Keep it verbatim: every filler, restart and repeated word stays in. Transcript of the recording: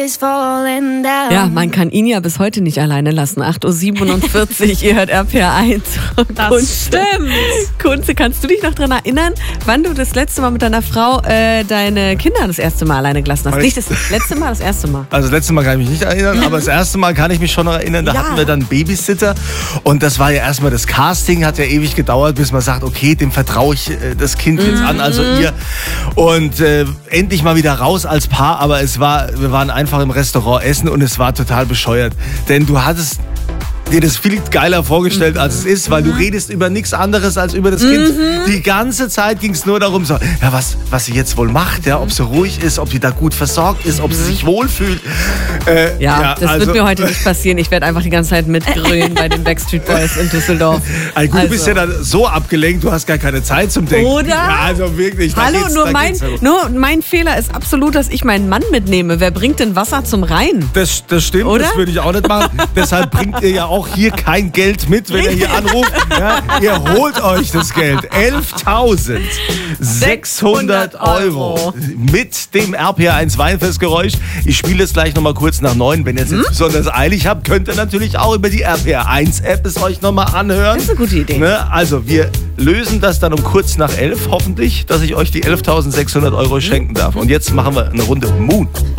Ja, man kann ihn ja bis heute nicht alleine lassen. acht Uhr siebenundvierzig, ihr hört R P R eins. Das Kunze, stimmt. Kunze, kannst du dich noch daran erinnern, wann du das letzte Mal mit deiner Frau äh, deine Kinder das erste Mal alleine gelassen hast? Weil Nicht das letzte Mal, das erste Mal. Also das letzte Mal kann ich mich nicht erinnern, aber das erste Mal kann ich mich schon noch erinnern. Da Ja. hatten wir dann einen Babysitter und das war ja erstmal das Casting, hat ja ewig gedauert, bis man sagt, okay, dem vertraue ich äh, das Kind jetzt an, also ihr. Und äh, endlich mal wieder raus als Paar, aber es war, wir waren einfach im Restaurant essen und es war total bescheuert. Denn du hattest dir das viel geiler vorgestellt, als es ist, weil du redest über nichts anderes als über das Kind. Die ganze Zeit ging es nur darum, so, ja, was, was sie jetzt wohl macht, ja, ob sie ruhig ist, ob sie da gut versorgt ist, ob sie sich wohlfühlt. Äh, Ja, das also- wird mir heute nicht passieren. Ich werde einfach die ganze Zeit mitgrölen bei den Backstreet Boys in Düsseldorf. Also, gut, du bist ja Also. dann so abgelenkt, du hast gar keine Zeit zum Denken. Oder? Ja, also wirklich. da Hallo, geht's- nur da mein, geht's darum. nur mein Fehler ist absolut, dass ich meinen Mann mitnehme. Wer bringt denn Wasser zum Rhein? Das, das stimmt, Oder? das würde ich auch nicht machen. Deshalb bringt ihr ja auch hier kein Geld mit, wenn ihr hier anruft. Ja, ihr holt euch das Geld. elftausendsechshundert Euro mit dem R P R eins Weinfestgeräusch. Ich spiele es gleich nochmal kurz nach neun. Wenn ihr es jetzt besonders eilig habt, könnt ihr natürlich auch über die R P R eins App es euch nochmal anhören. Das ist eine gute Idee. Ne? Also wir lösen das dann um kurz nach elf, hoffentlich, dass ich euch die elftausendsechshundert Euro schenken darf. Und jetzt machen wir eine Runde Moon.